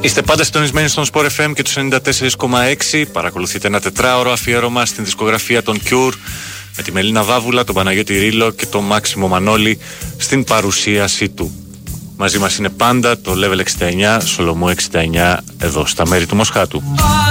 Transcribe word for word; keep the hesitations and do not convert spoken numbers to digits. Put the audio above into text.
Είστε πάντα συντονισμένοι στον Sport εφ εμ και τους ενενήντα τέσσερα κόμμα έξι. Παρακολουθείτε ένα τετράωρο αφιέρωμα στην δισκογραφία των Cure με τη Μελίνα Βάβουλα, τον Παναγιώτη Ρήλο και τον Μάξιμο Μανώλη στην παρουσίασή του. Μαζί μας είναι πάντα το Level εξήντα εννιά, Σολομού εξήντα εννιά, εδώ στα μέρη του Μοσχάτου.